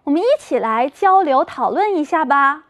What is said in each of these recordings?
我们一起来交流讨论一下吧。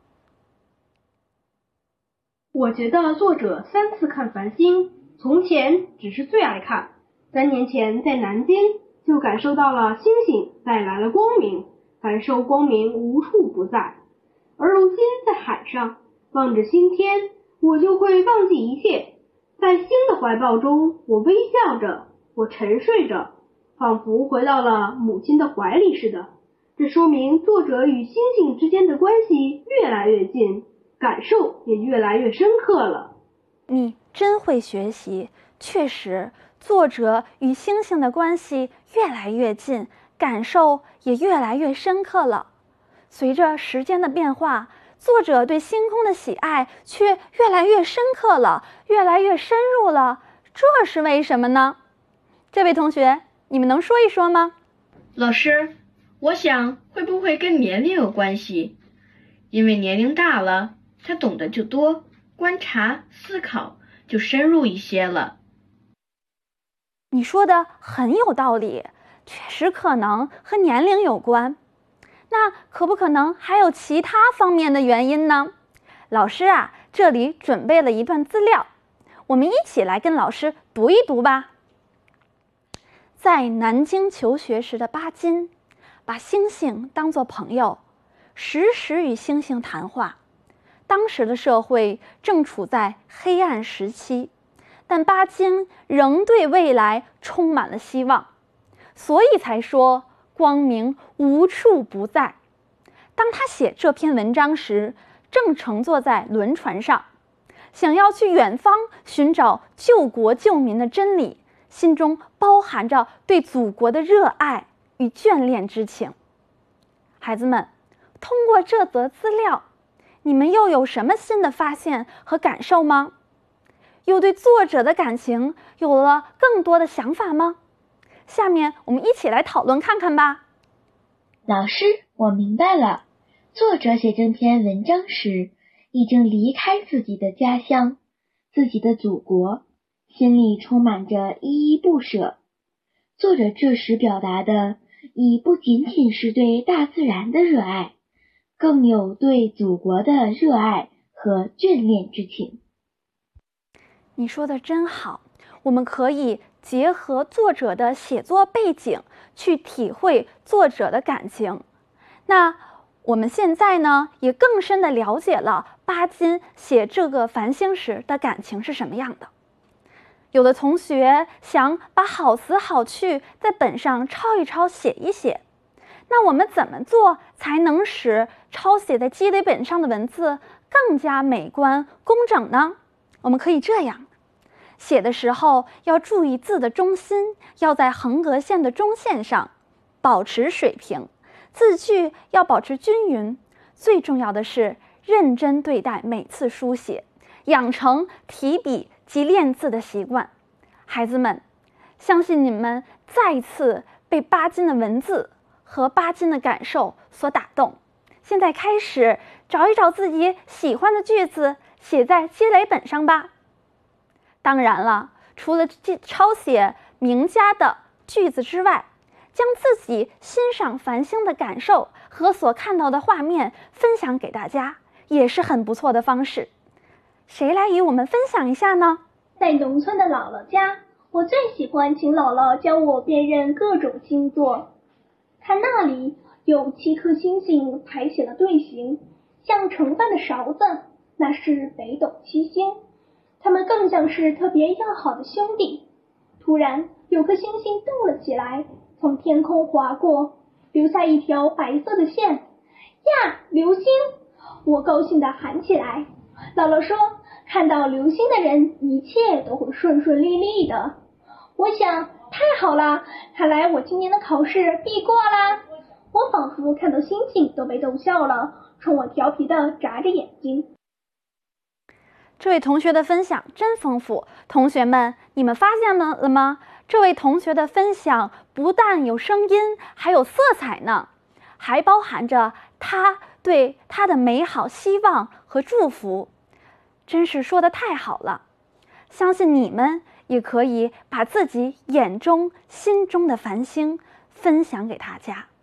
我觉得作者3次看繁星，从前只是最爱看，3年前在南京就感受到了星星带来了光明，感受光明无处不在。而如今在海上望着星天，我就会忘记一切，在星的怀抱中，我微笑着，我沉睡着，仿佛回到了母亲的怀里似的。这说明作者与星星之间的关系越来越近，感受也越来越深刻了。 你真会学习，确实，作者与星星的关系越来越近，感受也越来越深刻了。随着时间的变化，作者对星空的喜爱却越来越深刻了，越来越深入了，这是为什么呢？这位同学，你们能说一说吗？ 老师，我想会不会跟年龄有关系？因为年龄大了，他懂得就多，观察、思考就深入一些了。 你说的很有道理，确实可能和年龄有关。那可不可能还有其他方面的原因呢？老师啊，这里准备了一段资料，我们一起来跟老师读一读吧。在南京求学时的巴金，把星星当作朋友，时时与星星谈话。当时的社会正处在黑暗时期，但巴金仍对未来充满了希望，所以才说光明无处不在。当他写这篇文章时，正乘坐在轮船上，想要去远方寻找救国救民的真理，心中包含着对祖国的热爱与眷恋之情。孩子们，通过这则资料，你们又有什么新的发现和感受吗？又对作者的感情有了更多的想法吗？下面我们一起来讨论看看吧。 老师，我明白了，作者写这篇文章时，已经离开自己的家乡，自己的祖国，心里充满着依依不舍。作者这时表达的，已不仅仅是对大自然的热爱，更有对祖国的热爱和眷恋之情。 你说的真好，我们可以结合作者的写作背景去体会作者的感情。那我们现在呢，也更深地了解了巴金写这个繁星时的感情是什么样的。有的同学想把好词好趣在本上抄一抄写一写，那我们怎么做才能使抄写在积累本上的文字更加美观工整呢？我们可以这样，写的时候要注意字的中心要在横格线的中线上，保持水平，字句要保持均匀，最重要的是认真对待每次书写，养成提笔及练字的习惯。孩子们，相信你们再次被巴金的文字和巴金的感受所打动。现在开始找一找自己喜欢的句子，写在积累本上吧。当然了，除了抄写名家的句子之外，将自己欣赏繁星的感受和所看到的画面分享给大家，也是很不错的方式。谁来与我们分享一下呢？ 在农村的姥姥家，我最喜欢请姥姥教我辨认各种星座。看那里有7颗星星排起了队形，像盛饭的勺子，那是北斗七星。它们更像是特别要好的兄弟。突然有颗星星动了起来，从天空划过，留下一条白色的线。呀，流星！我高兴地喊起来。姥姥说，看到流星的人一切都会顺顺利利的。我想，太好了，看来我今年的考试必过啦。我仿佛看到星星都被逗笑了，冲我调皮地眨着眼睛。 这位同学的分享真丰富，同学们，你们发现了吗？这位同学的分享不但有声音，还有色彩呢，还包含着他对他的美好希望和祝福，真是说得太好了。相信你们也可以把自己眼中、心中的繁星分享给大家。